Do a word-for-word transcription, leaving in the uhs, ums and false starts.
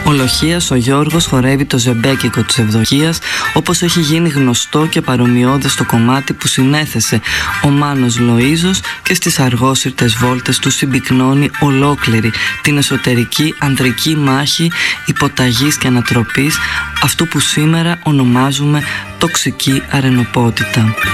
Ολοχίας ο Γιώργος χορεύει το ζεμπέκικο της Ευδοκίας, όπως έχει γίνει γνωστό και παρομοιώδες το κομμάτι που συνέθεσε ο Μάνος Λοΐζος και στις αργόσυρτες βόλτες του συμπυκνώνει ολόκληρη την εσωτερική ανδρική μάχη υποταγής και ανατροπής, αυτού που σήμερα ονομάζουμε τοξική αρενοπότητα.